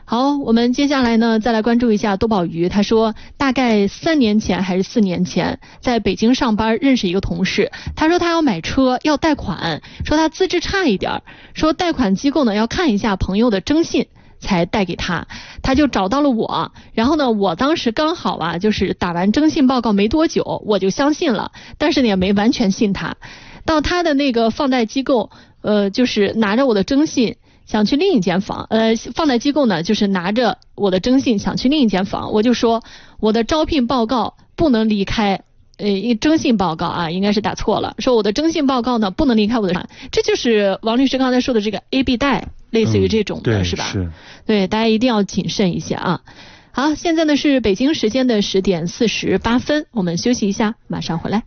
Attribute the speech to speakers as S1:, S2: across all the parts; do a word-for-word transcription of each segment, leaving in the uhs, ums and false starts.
S1: 好，我们接下来呢再来关注一下多宝鱼。他说大概三年前还是四年前在北京上班，认识一个同事，他说他要买车要贷款，说他资质差一点，说贷款机构呢要看一下朋友的征信才贷给他，他就找到了我，然后呢我当时刚好啊就是打完征信报告没多久，我就相信了，但是呢也没完全信他，到他的那个放贷机构呃就是拿着我的征信想去另一间房，呃，放贷机构呢，就是拿着我的征信想去另一间房，我就说我的招聘报告不能离开，呃，征信报告啊，应该是打错了，说我的征信报告呢不能离开我的，这就是王律师刚才说的这个 A B 贷，类似于这种的、嗯、是吧？是。对，大家一定要谨慎一些啊。好，现在呢是北京时间的十点四十八分，我们休息一下，马上回来。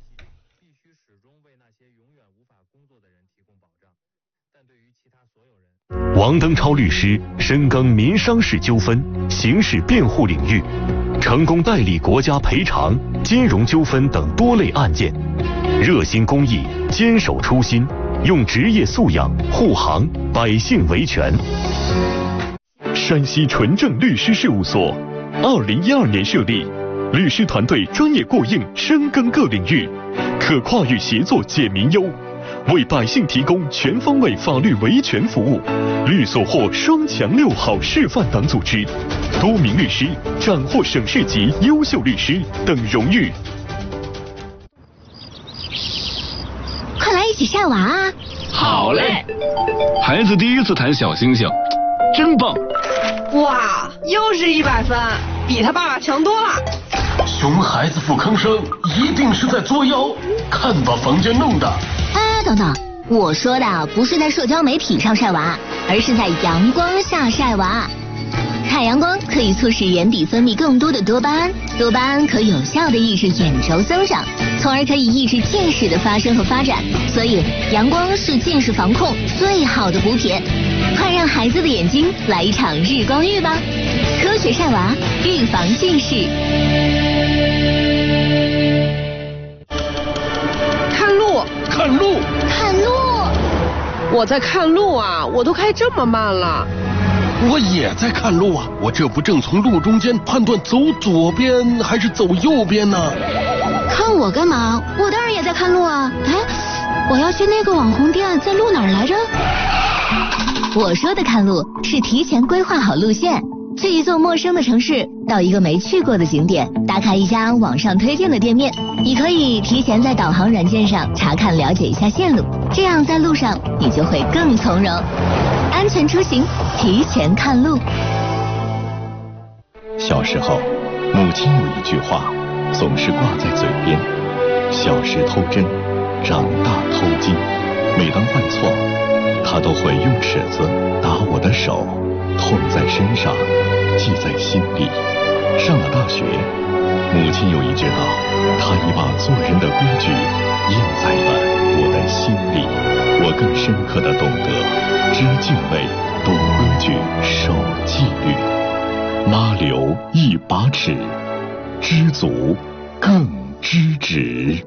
S2: 王登超律师深耕民商事纠纷、刑事辩护领域，成功代理国家赔偿、金融纠纷等多类案件，热心公益，坚守初心，用职业素养护航百姓维权。山西纯正律师事务所，二零一二年设立，律师团队专业过硬，深耕各领域，可跨域协作解民忧。为百姓提供全方位法律维权服务，律所获双强六好示范党组织，多名律师斩获省市级优秀律师等荣誉。
S3: 快来一起晒娃啊！
S4: 好嘞！孩子第一次弹小星星，真棒！
S5: 哇，又是一百分，比他爸爸强多了。
S6: 熊孩子腹吭声，一定是在作妖，看把房间弄的。
S3: 哎，等等，我说的不是在社交媒体上晒娃，而是在阳光下晒娃。太阳光可以促使眼底分泌更多的多巴胺，多巴胺可有效的抑制眼轴增长，从而可以抑制近视的发生和发展。所以，阳光是近视防控最好的补品。快让孩子的眼睛来一场日光浴吧！科学晒娃，预防近视。
S5: 看路，
S6: 看路，
S3: 看路！
S5: 我在看路啊，我都开这么慢了。
S6: 我也在看路啊，我这不正从路中间判断走左边还是走右边呢？
S3: 看我干嘛？我当然也在看路啊！哎，我要去那个网红店，在路哪儿来着？我说的看路是提前规划好路线，去一座陌生的城市，到一个没去过的景点，打卡一家网上推荐的店面。你可以提前在导航软件上查看了解一下线路，这样在路上你就会更从容。安全出行，提前看路。
S2: 小时候，母亲有一句话总是挂在嘴边：小时偷针，长大偷金。每当犯错，她都会用尺子打我的手，痛在身上，记在心里。上了大学，母亲有意知道，她已把做人的规矩印在了我的心里。我更深刻地懂得，知敬畏，懂规矩，守纪律。妈留一把尺，知足更知止。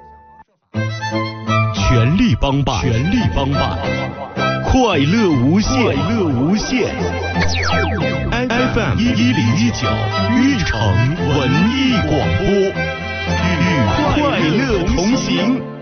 S2: 全力帮办，全力帮办，快乐无限，快乐无限。F M 一一零一九玉城文艺广播，与快乐同行。